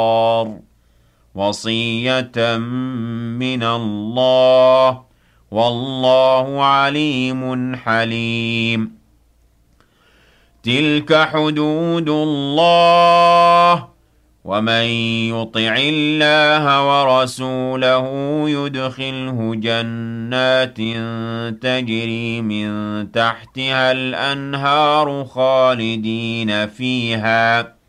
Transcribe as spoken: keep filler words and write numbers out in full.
وصية من الله والله عليم حليم. تلك حدود الله ومن يطع الله ورسوله يدخله جنات تجري من تحتها الأنهار خالدين فيها